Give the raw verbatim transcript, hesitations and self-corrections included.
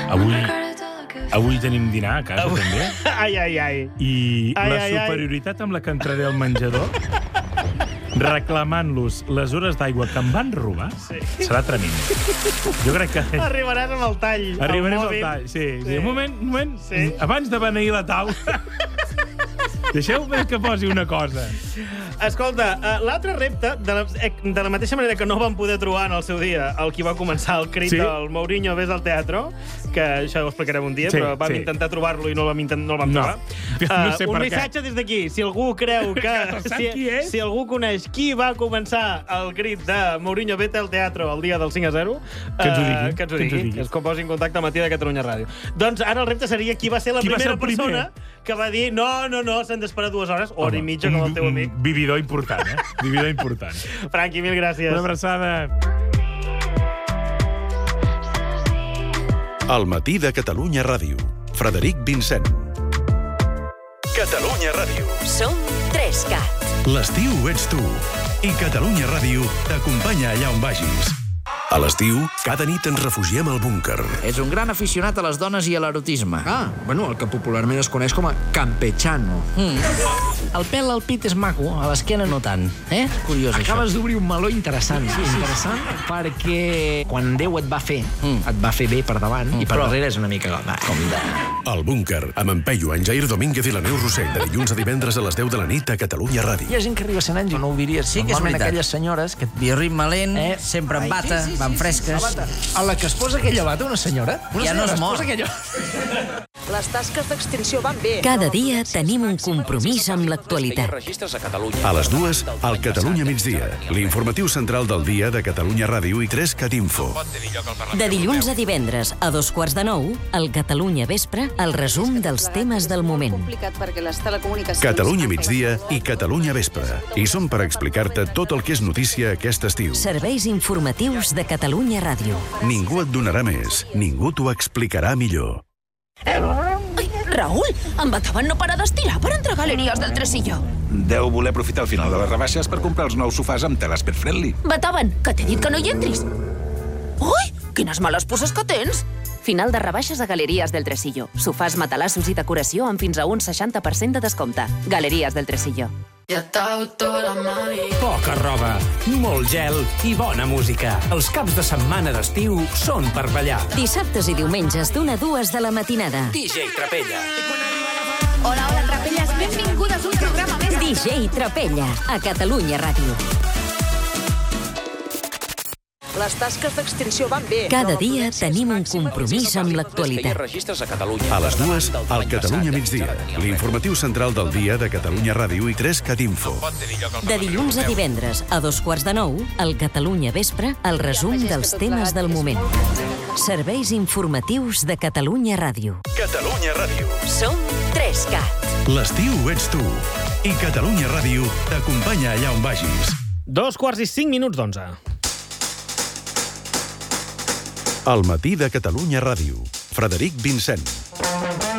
Avui, avui tenim dinar a casa, Avui- també. Ai, ai, ai. I Ai, la ai, ai. superioritat amb la que entraré al menjador, reclamant-los les hores d'aigua que em van robar, Sí. serà tremend. Jo crec que... Arribaràs amb el tall. Arribarem al al mòbil. tall. Sí, sí. Sí. Un moment, un moment. Sí. Abans de beneir la taula... Deixeu-me que posi una cosa. Escolta, uh, l'altre repte, de la, eh, de la mateixa manera que no vam poder trobar en el seu dia el qui va començar el crit Sí. del Mourinho ves al teatre, que això ho explicarem un dia, Sí, però vam sí. intentar trobar-lo i no el vam, intent, no el vam No. trobar. No sé un per què. missatge des d'aquí. Si algú creu que... Que sap si, qui és? si algú coneix qui va començar el crit de Mourinho vete al teatre el dia del cinc a zero, Que ens ho eh, digui, que ens ho que ens ho digui, digui. que es posi en contacte a Matí de Catalunya Ràdio. Doncs ara el repte seria qui va ser la Qui va ser primera el primer? persona que va dir no, no, no, s'han d'esperar dues hores, hora i mitja, com el teu amic. Un vividor important, eh? Vividor important. Franqui, mil gràcies. Una abraçada. Al matí de Catalunya Ràdio. Frederic Vincent. Catalunya Ràdio. Som tres cat. L'estiu ets tu. I Catalunya Ràdio t'acompanya allà on vagis. A l'estiu, cada nit ens refugiem al búnquer. És un gran aficionat a les dones i a l'erotisme. Ah, bueno, el que popularment es coneix com a campechano. Mm. El pèl al pit és maco, a l'esquena no tant. Eh? Curiós, Acabes d'obrir un meló interessant. Sí, interessant perquè quan Déu et va fer, Mm. et va fer bé per davant Mm, i per però- darrere és una mica... Va, com de... Al búnquer, amb en Peyu, en Jair Domínguez i la Neus Rossell, de dilluns a divendres a les deu de la nit a Catalunya Hi Ràdio. ha gent que arriba a cent anys i no ho diries. Sí que és Normalment veritat. aquelles senyores que... Biorritme lent, Eh? sempre en Ai, bata, sí, sí, van sí, fresques. sí, sí, a la que es posa aquella bata, una senyora? Una Ja no senyora es mor. posa aquella... Les tasques d'extinció van bé. Cada dia tenim un compromís amb l'actualitat. A les dues, al Catalunya migdia, l'informatiu central del dia de Catalunya Ràdio i tres cat info. De dilluns a divendres, a dos quarts de nou, al Catalunya Vespre, el resum dels temes del moment. Complicat perquè les telecomunicacions... Catalunya migdia i Catalunya Vespre. I som per explicar-te tot el que és notícia aquest estiu. Serveis informatius de Catalunya Ràdio. Ningú et donarà més, ningú t'ho explicarà millor. Ai, Raül, en Batavan no para d'estirar per entrar a Galeries del Tresillo. Deu voler aprofitar el final de les rebaixes per comprar els nous sofàs amb teles pet friendly. Batavan, que t'he dit que no hi entris. Ui, quines males pusses que tens. Final de rebaixes a Galeries del Tresillo. Sofàs, matalassos i decoració amb fins a un seixanta per cent de descompte. Galeries del Tresillo. Poca roba, molt gel i bona música. Els caps de setmana d'estiu són per ballar. Dissabtes i diumenges d'una a dues de la matinada. D J Trapella. Hola, hola, Trapelles, benvingudes a un programa més. D J Trapella, a Catalunya Ràdio. Les tasques d'extinció van bé. Cada dia tenim un compromís amb l'actualitat. A les dues, al Catalunya migdia, l'informatiu central del dia de Catalunya Ràdio i tres cat info. De dilluns a divendres, a dos quarts de nou, al Catalunya Vespre, el resum dels temes del moment. Serveis informatius de Catalunya Ràdio. Catalunya Ràdio. Som tres cat. L'estiu ets tu. I Catalunya Ràdio t'acompanya allà on vagis. Dos quarts i cinc minuts d'onze. Al matí de Catalunya Ràdio. Frederic Vincent.